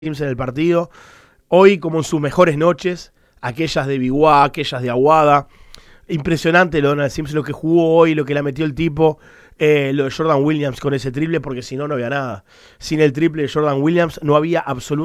Sims en el partido. Hoy, como en sus mejores noches, aquellas de Biguá, aquellas de Aguada. Impresionante lo de Donald Sims, lo que jugó hoy, lo que le metió el tipo. Lo de Jordan Williams con ese triple, porque si no, no había nada. Sin el triple de Jordan Williams no había absolutamente